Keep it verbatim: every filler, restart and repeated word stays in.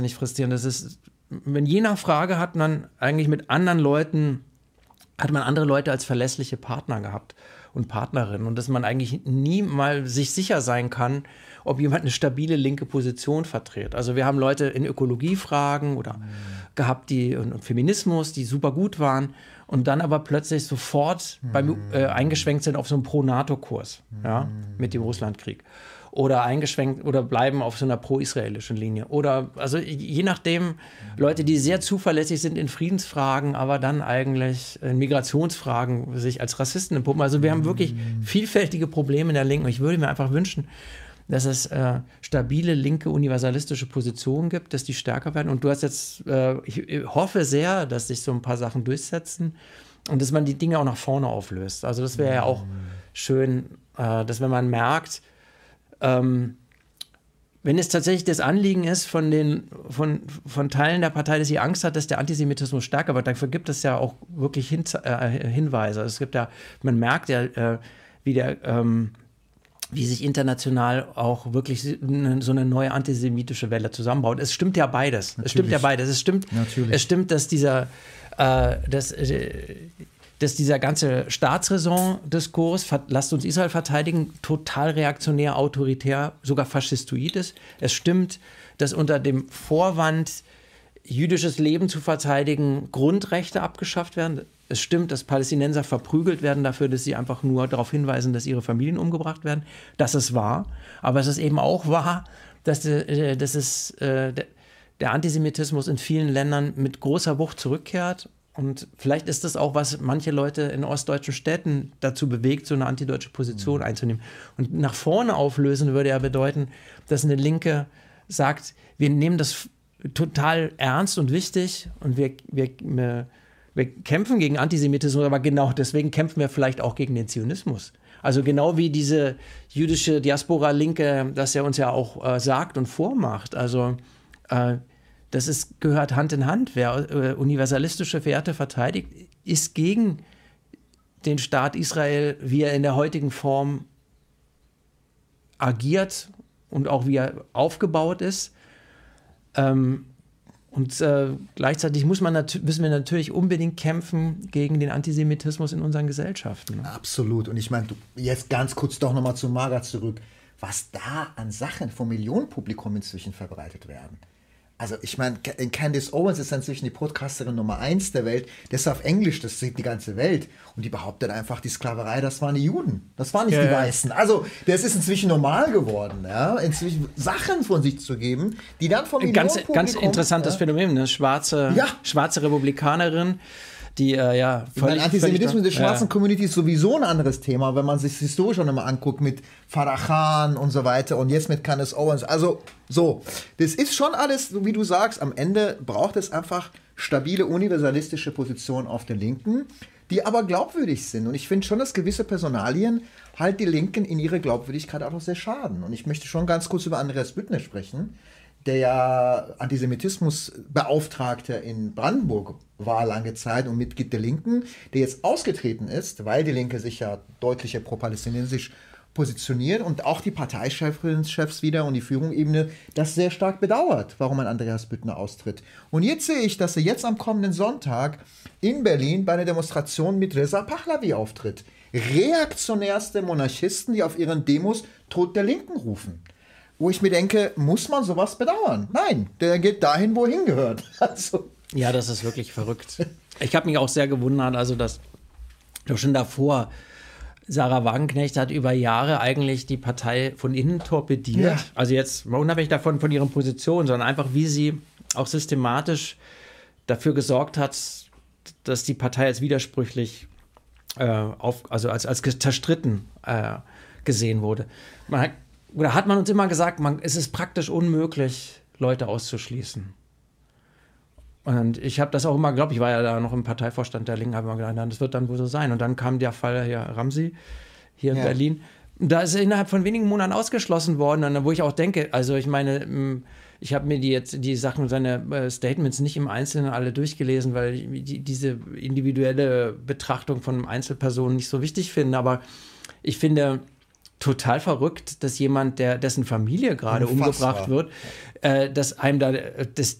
nicht frustrierend. Das ist, wenn je nach Frage hat man eigentlich mit anderen Leuten, hat man andere Leute als verlässliche Partner gehabt und Partnerinnen und dass man eigentlich nie mal sich sicher sein kann, ob jemand eine stabile linke Position vertritt. Also wir haben Leute in Ökologiefragen oder mhm. gehabt, die und, und Feminismus, die super gut waren und dann aber plötzlich sofort mhm. beim, äh, eingeschwenkt sind auf so einen Pro-NATO-Kurs, mhm. ja, mit dem Russlandkrieg. Oder eingeschwenkt oder bleiben auf so einer pro-israelischen Linie. Oder also je nachdem, Leute, die sehr zuverlässig sind in Friedensfragen, aber dann eigentlich in Migrationsfragen sich als Rassisten entpuppen. Also wir haben wirklich vielfältige Probleme in der Linken. Ich würde mir einfach wünschen, dass es äh, stabile linke universalistische Positionen gibt, dass die stärker werden. Und du hast jetzt, äh, ich hoffe sehr, dass sich so ein paar Sachen durchsetzen und dass man die Dinge auch nach vorne auflöst. Also das wäre ja auch schön, äh, dass wenn man merkt, Ähm, wenn es tatsächlich das Anliegen ist von, den, von, von Teilen der Partei, dass sie Angst hat, dass der Antisemitismus stärker wird, dafür gibt es ja auch wirklich Hin äh, Hinweise. Es gibt ja, man merkt ja, äh, wie, der, ähm, wie sich international auch wirklich so eine neue antisemitische Welle zusammenbaut. Es stimmt ja beides. Natürlich. Es stimmt ja beides. Es stimmt, es stimmt dass dieser äh, dass, äh, dass dieser ganze Staatsräson-Diskurs, lasst uns Israel verteidigen, total reaktionär, autoritär, sogar faschistoid ist. Es stimmt, dass unter dem Vorwand, jüdisches Leben zu verteidigen, Grundrechte abgeschafft werden. Es stimmt, dass Palästinenser verprügelt werden dafür, dass sie einfach nur darauf hinweisen, dass ihre Familien umgebracht werden. Das ist wahr. Aber es ist eben auch wahr, dass, äh, dass es, äh, der Antisemitismus in vielen Ländern mit großer Wucht zurückkehrt. Und vielleicht ist das auch, was manche Leute in ostdeutschen Städten dazu bewegt, so eine antideutsche Position mhm. einzunehmen. Und nach vorne auflösen würde ja bedeuten, dass eine Linke sagt, wir nehmen das total ernst und wichtig und wir, wir, wir, wir kämpfen gegen Antisemitismus, aber genau deswegen kämpfen wir vielleicht auch gegen den Zionismus. Also genau wie diese jüdische Diaspora-Linke das ja uns ja auch äh, sagt und vormacht. Also äh, Das ist, gehört Hand in Hand. Wer äh, universalistische Werte verteidigt, ist gegen den Staat Israel, wie er in der heutigen Form agiert und auch wie er aufgebaut ist. Ähm, und äh, gleichzeitig muss man nat- müssen wir natürlich unbedingt kämpfen gegen den Antisemitismus in unseren Gesellschaften. Ne? Absolut. Und ich meine, jetzt ganz kurz doch nochmal zu Marga zurück. Was da an Sachen vom Millionenpublikum inzwischen verbreitet werden. Also ich meine, Candace Owens ist inzwischen die Podcasterin Nummer eins der Welt. Das ist auf Englisch, das sieht die ganze Welt. Und die behauptet einfach, die Sklaverei, das waren die Juden. Das waren nicht ja, die Weißen. Also das ist inzwischen normal geworden, ja? Inzwischen Sachen von sich zu geben, die dann vom Millionenpublikum... Ganz, ganz interessantes ja. Phänomen, eine schwarze, ja. schwarze Republikanerin, die, äh, ja... Völlig, Antisemitismus in der schwarzen ja. Community ist sowieso ein anderes Thema, wenn man sich das historisch schon immer anguckt mit Farrakhan und so weiter und jetzt mit Candace Owens. Also so, das ist schon alles, wie du sagst, am Ende braucht es einfach stabile, universalistische Positionen auf der Linken, die aber glaubwürdig sind. Und ich finde schon, dass gewisse Personalien halt die Linken in ihrer Glaubwürdigkeit auch noch sehr schaden. Und ich möchte schon ganz kurz über Andreas Büttner sprechen, der ja Antisemitismusbeauftragter in Brandenburg war lange Zeit und Mitglied der Linken, der jetzt ausgetreten ist, weil die Linke sich ja deutlicher pro-palästinensisch positioniert und auch die Parteichefs wieder und die Führungsebene das sehr stark bedauert, warum ein Andreas Büttner austritt. Und jetzt sehe ich, dass er jetzt am kommenden Sonntag in Berlin bei einer Demonstration mit Reza Pahlavi auftritt. Reaktionärste Monarchisten, die auf ihren Demos Tod der Linken rufen. Wo ich mir denke, muss man sowas bedauern? Nein, der geht dahin, wo er hingehört. Also. Ja, das ist wirklich verrückt. Ich habe mich auch sehr gewundert, also dass doch schon davor Sarah Wagenknecht hat über Jahre eigentlich die Partei von innen torpediert. Ja. Also jetzt unabhängig davon von ihren Positionen, sondern einfach, wie sie auch systematisch dafür gesorgt hat, dass die Partei als widersprüchlich, äh, auf, also als, als zerstritten äh, gesehen wurde. Man hat Oder hat man uns immer gesagt, man, es ist praktisch unmöglich, Leute auszuschließen. Und ich habe das auch immer geglaubt, ich war ja da noch im Parteivorstand der Linken, habe immer gedacht, das wird dann wohl so sein. Und dann kam der Fall hier Ramsi, hier in ja. Berlin. Da ist er innerhalb von wenigen Monaten ausgeschlossen worden. Und wo ich auch denke, also ich meine, ich habe mir die jetzt die Sachen, seine äh, Statements nicht im Einzelnen alle durchgelesen, weil ich die, diese individuelle Betrachtung von Einzelpersonen nicht so wichtig finde. Aber ich finde, total verrückt, dass jemand, der dessen Familie gerade Unfassbar. umgebracht wird, äh, dass einem da das